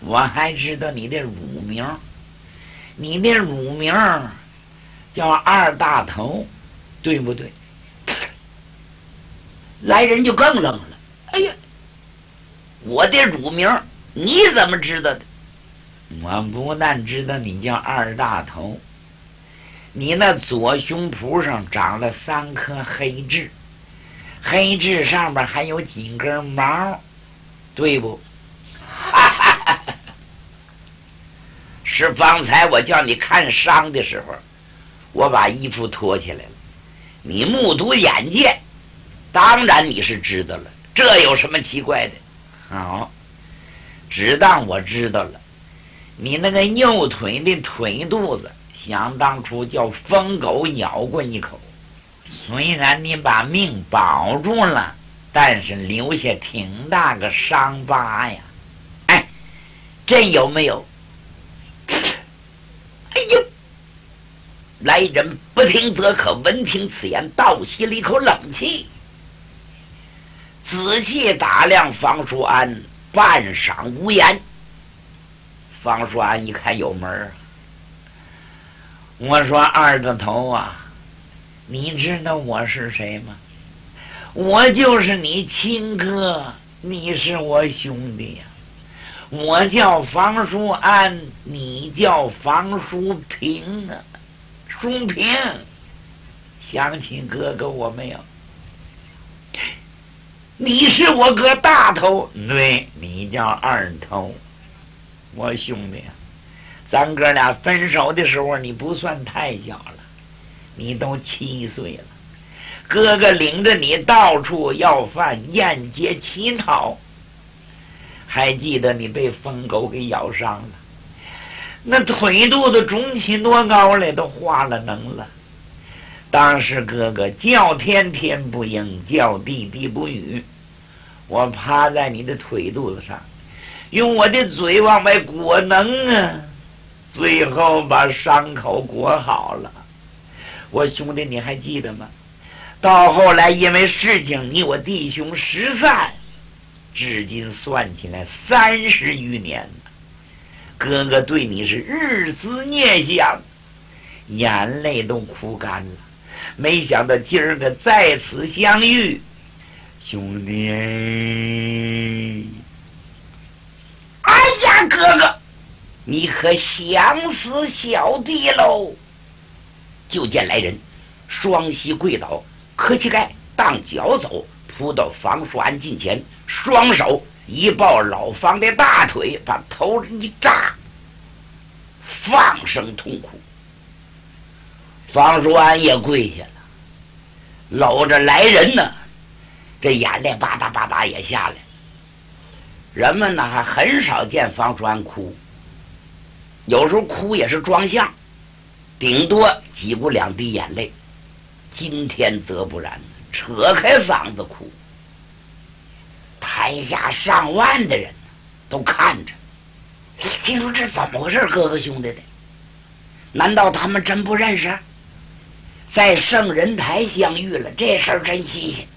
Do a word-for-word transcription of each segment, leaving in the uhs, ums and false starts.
我还知道你的乳名，你的乳名叫二大头，对不对？来人就更愣了，哎呀，我的乳名你怎么知道的？我不但知道你叫二大头，你那左胸脯上长了三颗黑痣，黑痣上面还有几根毛，对不？是方才我叫你看伤的时候，我把衣服脱下来了，你目睹眼见，当然你是知道了，这有什么奇怪的？好，只当我知道了，你那个右腿的腿肚子想当初叫疯狗咬过一口，虽然你把命保住了，但是留下挺大个伤疤呀。哎，真有没有？哎呦！来人不听则可，闻听此言，倒吸了一口冷气，仔细打量方叔安，半晌无言。方叔安一看有门儿，我说二大头啊，你知道我是谁吗？我就是你亲哥，你是我兄弟呀、啊。我叫方叔安，你叫方叔平啊。叔平，想起哥哥我没有？你是我哥大头，对，你叫二头，我兄弟啊。咱哥俩分手的时候，你不算太小了，你都七岁了。哥哥领着你到处要饭，沿街乞讨，还记得你被疯狗给咬伤了，那腿肚子肿起多高来，都化了脓了。当时哥哥叫天天不应，叫地地不语，我趴在你的腿肚子上，用我的嘴往外裹脓啊，最后把伤口裹好了。我兄弟你还记得吗？到后来因为事情，你我弟兄失散，至今算起来三十余年了。哥哥对你是日思夜想，眼泪都哭干了。没想到今儿个再次相遇，兄弟，哎呀，哥哥，你可想死小弟喽！就见来人，双膝跪倒，磕膝盖，当脚走，扑到方叔安近前，双手一抱老方的大腿，把头一扎，放声痛哭。方叔安也跪下了，搂着来人呢，这眼泪吧嗒吧嗒也下来。人们呢还很少见方叔安哭，有时候哭也是装相，顶多挤过两滴眼泪。今天则不然，扯开嗓子哭。台下上万的人都看着，听说这怎么回事？哥哥兄弟的，难道他们真不认识？在圣人台相遇了，这事儿真新鲜。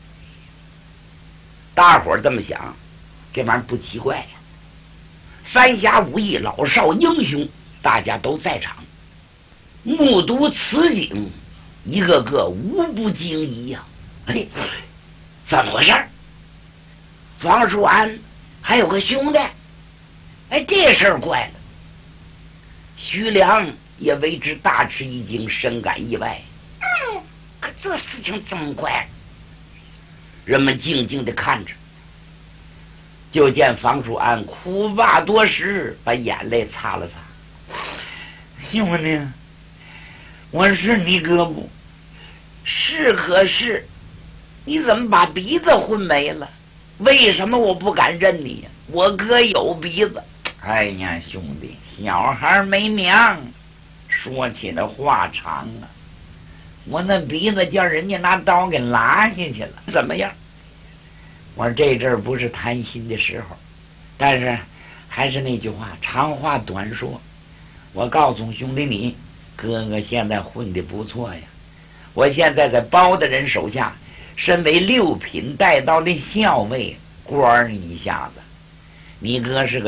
大伙儿这么想，这玩意儿不奇怪呀。三侠五义，老少英雄，大家都在场，目睹此景，一个个无不惊疑呀、啊！哎，怎么回事？方叔安还有个兄弟，哎，这事儿怪了。徐良也为之大吃一惊，深感意外。嗯，可这事情这么怪？人们静静地看着，就见方叔安哭罢多时，把眼泪擦了擦。兄弟，我是你哥不？是可是，你怎么把鼻子混没了？为什么我不敢认你呀？我哥有鼻子。哎呀，兄弟，小孩没娘，说起来话长啊。我那鼻子叫人家拿刀给拉下去了，怎么样？我说这阵儿不是贪心的时候，但是还是那句话，长话短说。我告诉兄弟你，哥哥现在混得不错呀。我现在在包大人手下，身为六品带刀的校尉，官儿一下子。你哥是个